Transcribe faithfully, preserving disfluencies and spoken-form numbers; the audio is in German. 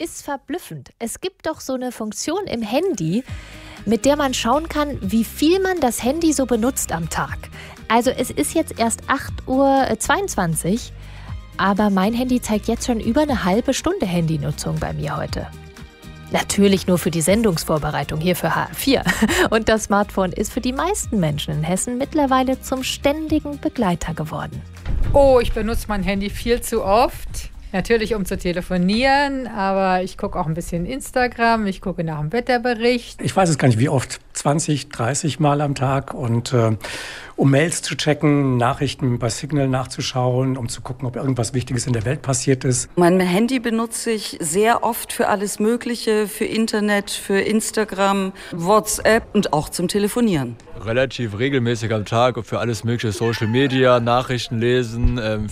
ist verblüffend. Es gibt doch so eine Funktion im Handy, mit der man schauen kann, wie viel man das Handy so benutzt am Tag. Also es ist jetzt erst acht Uhr zweiundzwanzig, aber mein Handy zeigt jetzt schon über eine halbe Stunde Handynutzung bei mir heute. Natürlich nur für die Sendungsvorbereitung hier für H R vier. Und das Smartphone ist für die meisten Menschen in Hessen mittlerweile zum ständigen Begleiter geworden. Oh, ich benutze mein Handy viel zu oft. Natürlich, um zu telefonieren, aber ich gucke auch ein bisschen Instagram, ich gucke nach dem Wetterbericht. Ich weiß es gar nicht, wie oft, zwanzig, dreißig Mal am Tag. Und äh, um Mails zu checken, Nachrichten bei Signal nachzuschauen, um zu gucken, ob irgendwas Wichtiges in der Welt passiert ist. Mein Handy benutze ich sehr oft für alles Mögliche, für Internet, für Instagram, WhatsApp und auch zum Telefonieren. Relativ regelmäßig am Tag für alles mögliche, Social Media, Nachrichten lesen, ähm,